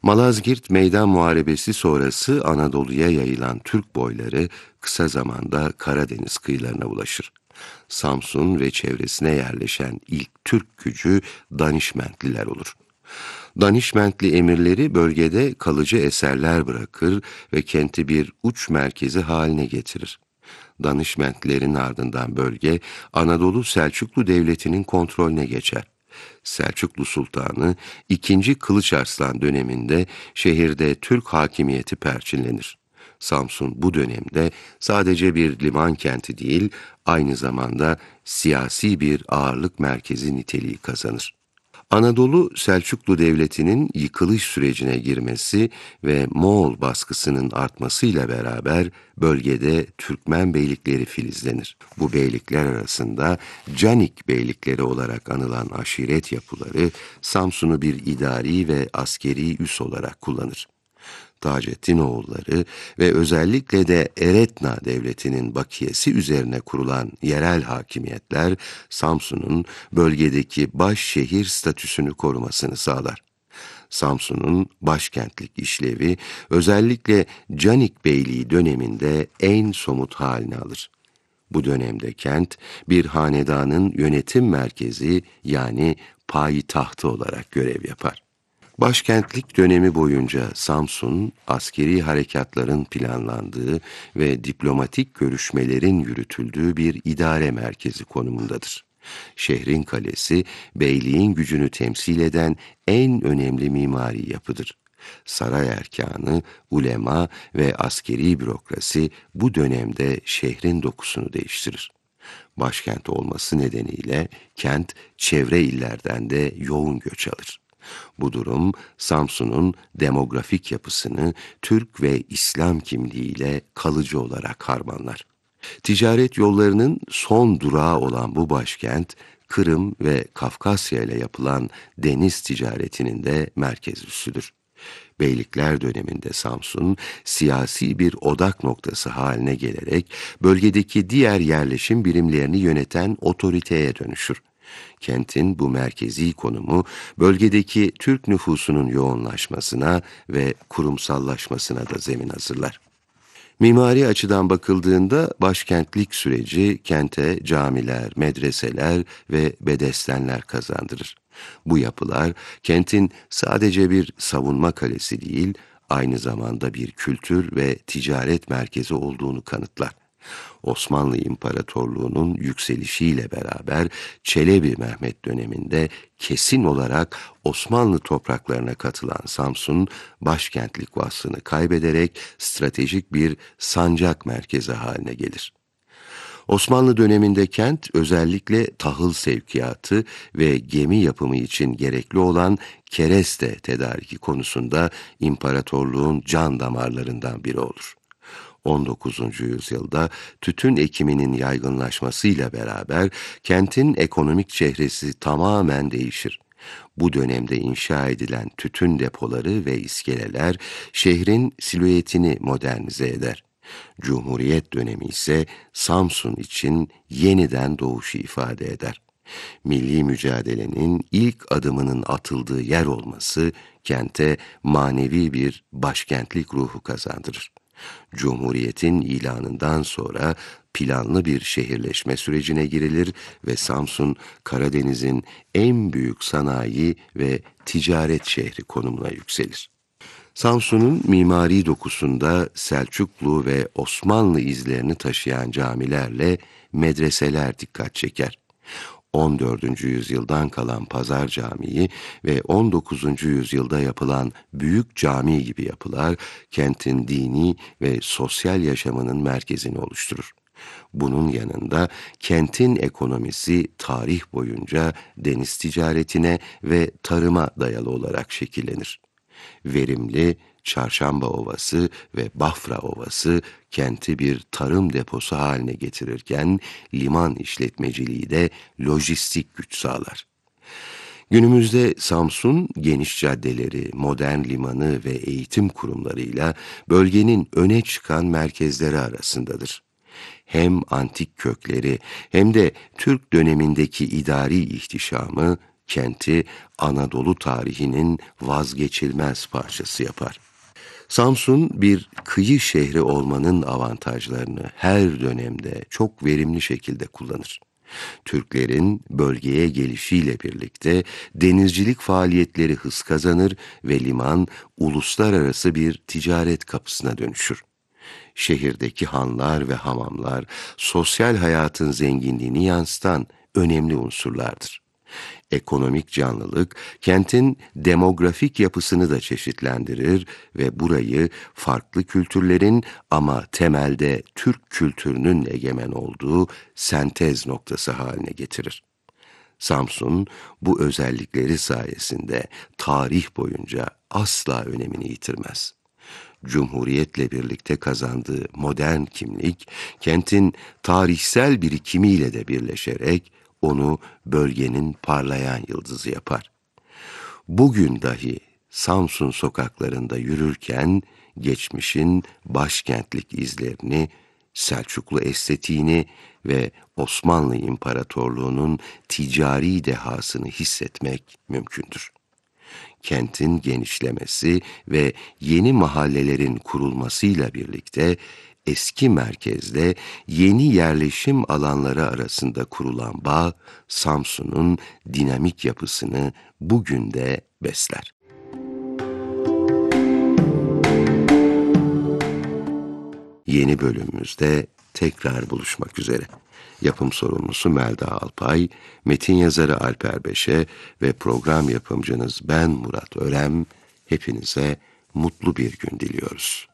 Malazgirt Meydan Muharebesi sonrası Anadolu'ya yayılan Türk boyları kısa zamanda Karadeniz kıyılarına ulaşır. Samsun ve çevresine yerleşen ilk Türk gücü Danişmentliler olur. Danişmentli emirleri bölgede kalıcı eserler bırakır ve kenti bir uç merkezi haline getirir. Danişmentlilerin ardından bölge Anadolu Selçuklu Devleti'nin kontrolüne geçer. Selçuklu Sultanı II. Kılıç Arslan döneminde şehirde Türk hakimiyeti perçinlenir. Samsun bu dönemde sadece bir liman kenti değil, aynı zamanda siyasi bir ağırlık merkezi niteliği kazanır. Anadolu Selçuklu Devleti'nin yıkılış sürecine girmesi ve Moğol baskısının artmasıyla beraber bölgede Türkmen beylikleri filizlenir. Bu beylikler arasında Canik beylikleri olarak anılan aşiret yapıları Samsun'u bir idari ve askeri üs olarak kullanır. Taceddinoğulları ve özellikle de Eretna Devleti'nin bakiyesi üzerine kurulan yerel hakimiyetler Samsun'un bölgedeki baş şehir statüsünü korumasını sağlar. Samsun'un başkentlik işlevi özellikle Canik Beyliği döneminde en somut halini alır. Bu dönemde kent bir hanedanın yönetim merkezi yani payitahtı olarak görev yapar. Başkentlik dönemi boyunca Samsun, askeri harekatların planlandığı ve diplomatik görüşmelerin yürütüldüğü bir idare merkezi konumundadır. Şehrin kalesi, beyliğin gücünü temsil eden en önemli mimari yapıdır. Saray erkanı, ulema ve askeri bürokrasi bu dönemde şehrin dokusunu değiştirir. Başkent olması nedeniyle kent çevre illerden de yoğun göç alır. Bu durum Samsun'un demografik yapısını Türk ve İslam kimliğiyle kalıcı olarak harmanlar. Ticaret yollarının son durağı olan bu başkent, Kırım ve Kafkasya ile yapılan deniz ticaretinin de merkez üssüdür. Beylikler döneminde Samsun, siyasi bir odak noktası haline gelerek bölgedeki diğer yerleşim birimlerini yöneten otoriteye dönüşür. Kentin bu merkezi konumu bölgedeki Türk nüfusunun yoğunlaşmasına ve kurumsallaşmasına da zemin hazırlar. Mimari açıdan bakıldığında başkentlik süreci kente camiler, medreseler ve bedestenler kazandırır. Bu yapılar kentin sadece bir savunma kalesi değil, aynı zamanda bir kültür ve ticaret merkezi olduğunu kanıtlar. Osmanlı İmparatorluğu'nun yükselişiyle beraber Çelebi Mehmet döneminde kesin olarak Osmanlı topraklarına katılan Samsun, başkentlik vasfını kaybederek stratejik bir sancak merkezi haline gelir. Osmanlı döneminde kent özellikle tahıl sevkiyatı ve gemi yapımı için gerekli olan kereste tedariki konusunda imparatorluğun can damarlarından biri olur. 19. yüzyılda tütün ekiminin yaygınlaşmasıyla beraber kentin ekonomik çehresi tamamen değişir. Bu dönemde inşa edilen tütün depoları ve iskeleler şehrin silüetini modernize eder. Cumhuriyet dönemi ise Samsun için yeniden doğuşu ifade eder. Milli mücadelenin ilk adımının atıldığı yer olması kente manevi bir başkentlik ruhu kazandırır. Cumhuriyetin ilanından sonra planlı bir şehirleşme sürecine girilir ve Samsun, Karadeniz'in en büyük sanayi ve ticaret şehri konumuna yükselir. Samsun'un mimari dokusunda Selçuklu ve Osmanlı izlerini taşıyan camilerle medreseler dikkat çeker. 14. yüzyıldan kalan Pazar Camii ve 19. yüzyılda yapılan Büyük Cami gibi yapılar kentin dini ve sosyal yaşamının merkezini oluşturur. Bunun yanında kentin ekonomisi tarih boyunca deniz ticaretine ve tarıma dayalı olarak şekillenir. Verimli Çarşamba Ovası ve Bafra Ovası kenti bir tarım deposu haline getirirken liman işletmeciliği de lojistik güç sağlar. Günümüzde Samsun geniş caddeleri, modern limanı ve eğitim kurumlarıyla bölgenin öne çıkan merkezleri arasındadır. Hem antik kökleri hem de Türk dönemindeki idari ihtişamı kenti Anadolu tarihinin vazgeçilmez parçası yapar. Samsun bir kıyı şehri olmanın avantajlarını her dönemde çok verimli şekilde kullanır. Türklerin bölgeye gelişiyle birlikte denizcilik faaliyetleri hız kazanır ve liman uluslararası bir ticaret kapısına dönüşür. Şehirdeki hanlar ve hamamlar sosyal hayatın zenginliğini yansıtan önemli unsurlardır. Ekonomik canlılık kentin demografik yapısını da çeşitlendirir ve burayı farklı kültürlerin ama temelde Türk kültürünün egemen olduğu sentez noktası haline getirir. Samsun bu özellikleri sayesinde tarih boyunca asla önemini yitirmez. Cumhuriyetle birlikte kazandığı modern kimlik, kentin tarihsel birikimiyle de birleşerek onu bölgenin parlayan yıldızı yapar. Bugün dahi Samsun sokaklarında yürürken geçmişin başkentlik izlerini, Selçuklu estetiğini ve Osmanlı İmparatorluğu'nun ticari dehasını hissetmek mümkündür. Kentin genişlemesi ve yeni mahallelerin kurulmasıyla birlikte eski merkezle yeni yerleşim alanları arasında kurulan bağ, Samsun'un dinamik yapısını bugün de besler. Yeni bölümümüzde tekrar buluşmak üzere. Yapım sorumlusu Melda Alpay, metin yazarı Alper Beşe ve program yapımcınız ben Murat Örem. Hepinize mutlu bir gün diliyoruz.